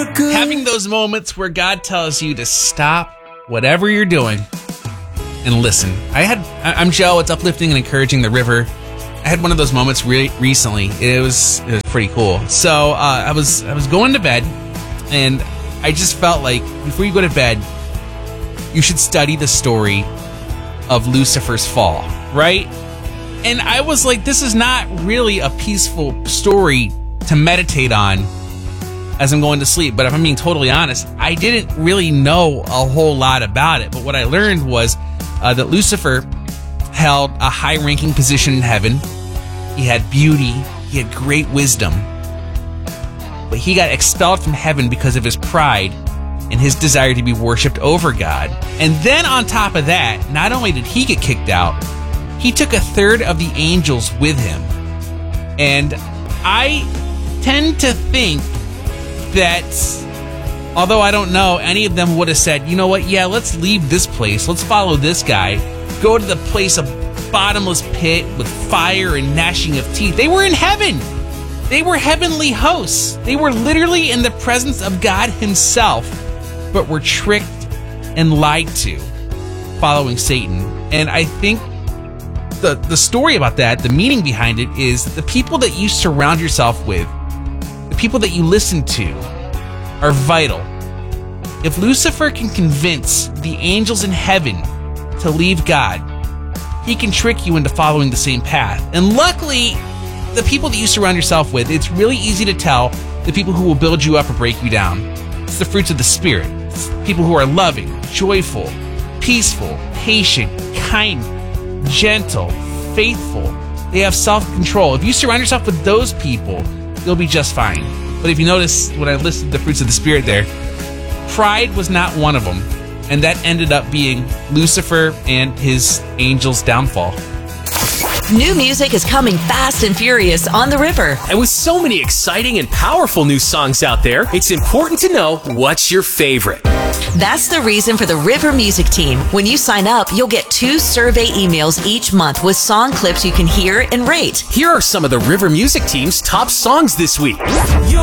Having those moments where God tells you to stop whatever you're doing and listen. I'm Joe. It's uplifting and encouraging the river. I had one of those moments recently. It was pretty cool. So I was going to bed, and I just felt like before you go to bed, you should study the story of Lucifer's fall, right? And I was like, this is not really a peaceful story to meditate on as I'm going to sleep. But if I'm being totally honest, I didn't really know a whole lot about it. But what I learned was that Lucifer held a high-ranking position in heaven. He had beauty. He had great wisdom. But he got expelled from heaven because of his pride and his desire to be worshipped over God. And then on top of that, not only did he get kicked out, he took a third of the angels with him. And I tend to think that, although I don't know, any of them would have said, you know what, yeah, let's leave this place. Let's follow this guy. Go to the place of bottomless pit with fire and gnashing of teeth. They were in heaven. They were heavenly hosts. They were literally in the presence of God himself, but were tricked and lied to, following Satan. And I think the story about that, the meaning behind it, is the people that you surround yourself with, the people that you listen to, are vital. If Lucifer can convince the angels in heaven to leave God, he can trick you into following the same path. And luckily, the people that you surround yourself with, it's really easy to tell the people who will build you up or break you down. It's the fruits of the Spirit. It's people who are loving, joyful, peaceful, patient, kind, gentle, faithful. They have self-control. If you surround yourself with those people, you'll be just fine. But if you notice, when I listed the fruits of the Spirit there, pride was not one of them. And that ended up being Lucifer and his angels' downfall. New music is coming fast and furious on the river. And with so many exciting and powerful new songs out there, it's important to know what's your favorite. That's the reason for the River Music Team. When you sign up, you'll get 2 survey emails each month with song clips you can hear and rate. Here are some of the River Music Team's top songs this week.